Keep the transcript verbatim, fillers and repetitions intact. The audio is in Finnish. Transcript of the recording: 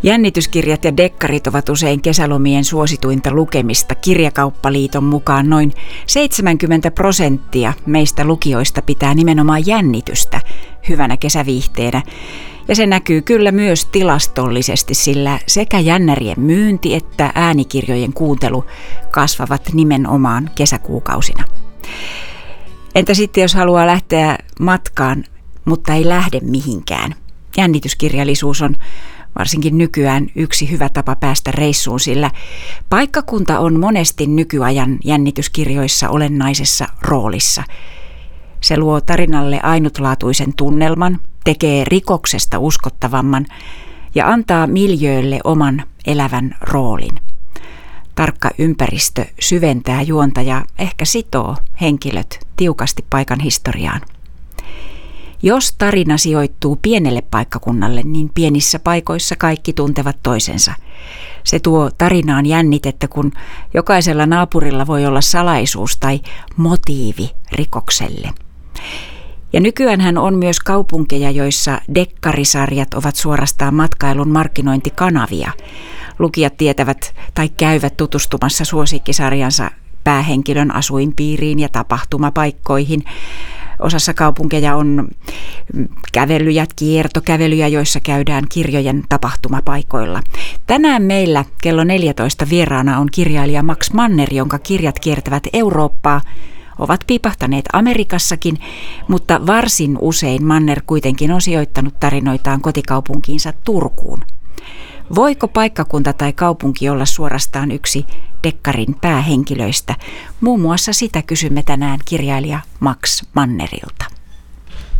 Jännityskirjat ja dekkarit ovat usein kesälomien suosituinta lukemista. Kirjakauppaliiton mukaan noin seitsemänkymmentä prosenttia meistä lukijoista pitää nimenomaan jännitystä hyvänä kesäviihteenä. Ja se näkyy kyllä myös tilastollisesti, sillä sekä jännärien myynti että äänikirjojen kuuntelu kasvavat nimenomaan kesäkuukausina. Entä sitten jos haluaa lähteä matkaan, mutta ei lähde mihinkään? Jännityskirjallisuus on varsinkin nykyään yksi hyvä tapa päästä reissuun, sillä paikkakunta on monesti nykyajan jännityskirjoissa olennaisessa roolissa. Se luo tarinalle ainutlaatuisen tunnelman, tekee rikoksesta uskottavamman ja antaa miljöölle oman elävän roolin. Tarkka ympäristö syventää juonta ja ehkä sitoo henkilöt tiukasti paikan historiaan. Jos tarina sijoittuu pienelle paikkakunnalle, niin pienissä paikoissa kaikki tuntevat toisensa. Se tuo tarinaan jännitettä, kun jokaisella naapurilla voi olla salaisuus tai motiivi rikokselle. Ja nykyäänhän on myös kaupunkeja, joissa dekkarisarjat ovat suorastaan matkailun markkinointikanavia. Lukijat tietävät tai käyvät tutustumassa suosikkisarjansa päähenkilön asuinpiiriin ja tapahtumapaikkoihin. Osassa kaupunkeja on kävelyjä, kiertokävelyjä, joissa käydään kirjojen tapahtumapaikoilla. Tänään meillä kello neljätoista vieraana on kirjailija Max Manner, jonka kirjat kiertävät Eurooppaa. Ovat piipahtaneet Amerikassakin, mutta varsin usein Manner kuitenkin on sijoittanut tarinoitaan kotikaupunkiinsa Turkuun. Voiko paikkakunta tai kaupunki olla suorastaan yksi dekkarin päähenkilöistä? Muun muassa sitä kysymme tänään kirjailija Max Mannerilta.